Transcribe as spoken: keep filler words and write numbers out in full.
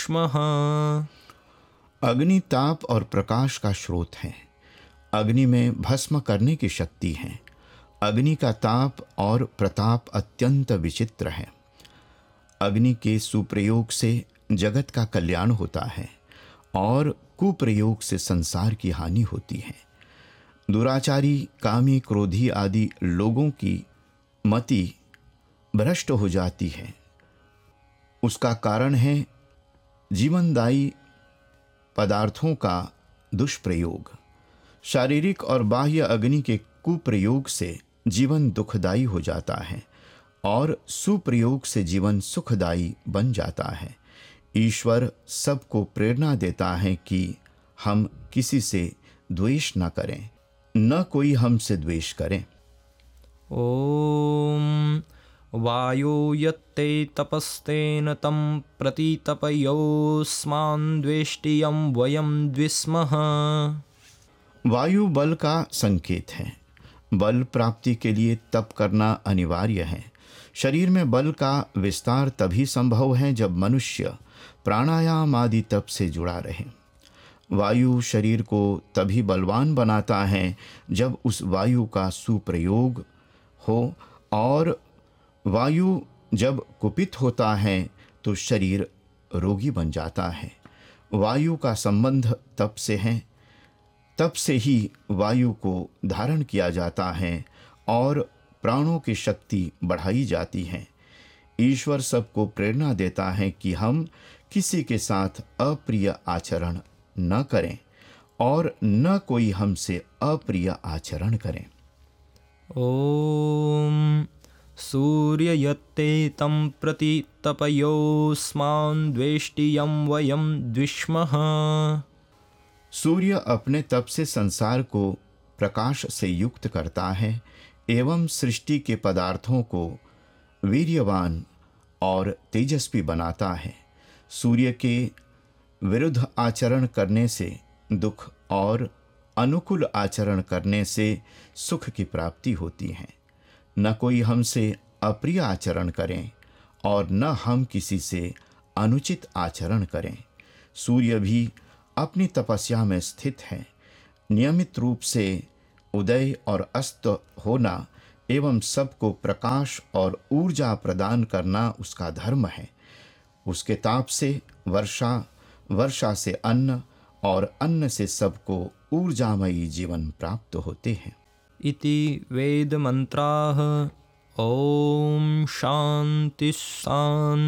द्विष्मः। अग्नि ताप और प्रकाश का स्रोत है। अग्नि में भस्म करने की शक्ति है। अग्नि का ताप और प्रताप अत्यंत विचित्र है। अग्नि के सुप्रयोग से जगत का कल्याण होता है और कुप्रयोग से संसार की हानि होती है। दुराचारी, कामी, क्रोधी आदि लोगों की मति भ्रष्ट हो जाती है। उसका कारण है जीवनदायी पदार्थों का दुष्प्रयोग। शारीरिक और बाह्य अग्नि के कुप्रयोग से जीवन दुखदायी हो जाता है और सुप्रयोग से जीवन सुखदायी बन जाता है। ईश्वर सबको प्रेरणा देता है कि हम किसी से द्वेष न करें, न कोई हमसे द्वेष करे। ओम वायो यत्ते तपस्तेन तं प्रतितपयोस्मान् द्वेष्टियं वयं द्विस्मः। वायु बल का संकेत है। बल प्राप्ति के लिए तप करना अनिवार्य है। शरीर में बल का विस्तार तभी संभव है जब मनुष्य प्राणायाम आदि तप से जुड़ा रहे। वायु शरीर को तभी बलवान बनाता है जब उस वायु का सुप्रयोग हो, और वायु जब कुपित होता है तो शरीर रोगी बन जाता है। वायु का संबंध तप से है। तप से ही वायु को धारण किया जाता है और प्राणों की शक्ति बढ़ाई जाती है। ईश्वर सबको प्रेरणा देता है कि हम किसी के साथ अप्रिय आचरण न करें और न कोई हमसे अप्रिय आचरण करें। ओम सूर्य यत्ते तं प्रति तपयोस्मान् द्वेष्टियं वयं द्विष्मः। सूर्य अपने तप से संसार को प्रकाश से युक्त करता है एवं सृष्टि के पदार्थों को वीर्यवान और तेजस्वी बनाता है। सूर्य के विरुद्ध आचरण करने से दुख और अनुकूल आचरण करने से सुख की प्राप्ति होती है। न कोई हमसे अप्रिय आचरण करें और न हम किसी से अनुचित आचरण करें। सूर्य भी अपनी तपस्या में स्थित है। नियमित रूप से उदय और अस्त होना एवं सबको प्रकाश और ऊर्जा प्रदान करना उसका धर्म है। उसके ताप से वर्षा, वर्षा से अन्न और अन्न से सबको ऊर्जामयी जीवन प्राप्त होते हैं। इति वेद मंत्राः। ओम शांति शांति।